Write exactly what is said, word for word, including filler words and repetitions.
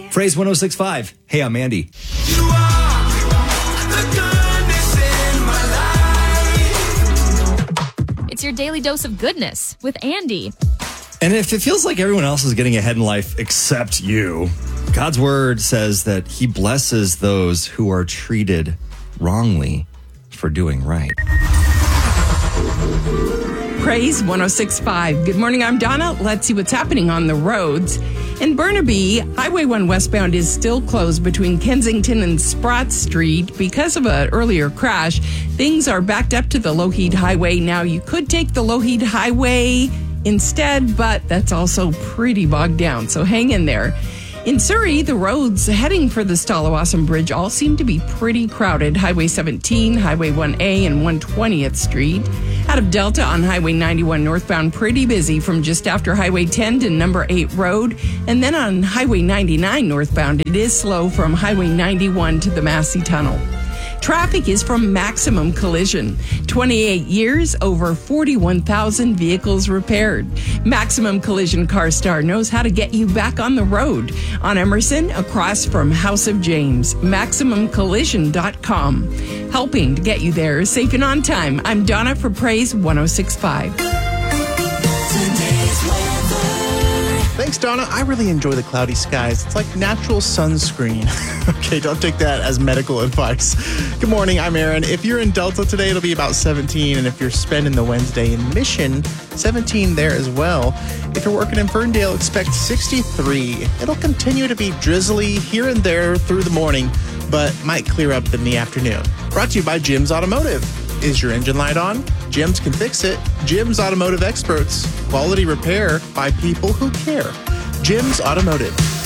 Phrase one oh six point five. Hey, I'm Andy. You are the goodness in my life. It's your daily dose of goodness with Andy. And if it feels like everyone else is getting ahead in life except you, God's word says that he blesses those who are treated wrongly for doing right. Praise one oh six point five. Good morning, I'm Donna. Let's see what's happening on the roads. In Burnaby, Highway one westbound is still closed between Kensington and Sprott Street because of an earlier crash. Things are backed up to the Lougheed Highway. Now, you could take the Lougheed Highway instead, but that's also pretty bogged down, so hang in there. In Surrey, the roads heading for the Stallawasam Bridge all seem to be pretty crowded. Highway seventeen, Highway one A, and one hundred twentieth Street. Out of Delta on Highway ninety-one northbound, pretty busy from just after Highway ten to number eight Road. And then on Highway ninety-nine northbound, it is slow from Highway ninety-one to the Massey Tunnel. Traffic is from Maximum Collision. twenty-eight years, over forty-one thousand vehicles repaired. Maximum Collision Car Star knows how to get you back on the road. On Emerson, across from House of James. Maximum Collision dot com. Helping to get you there safe and on time. I'm Donna for Praise one oh six point five. Thanks, Donna. I really enjoy the cloudy skies. It's like natural sunscreen. Okay, don't take that as medical advice. Good morning, I'm Aaron. If you're in Delta today, it'll be about seventeen. And if you're spending the Wednesday in Mission, seventeen there as well. If you're working in Ferndale, expect sixty-three. It'll continue to be drizzly here and there through the morning, but might clear up in the afternoon. Brought to you by Jim's Automotive. Is your engine light on? Jim's can fix it. Jim's Automotive Experts. Quality repair by people who care. Jim's Automotive.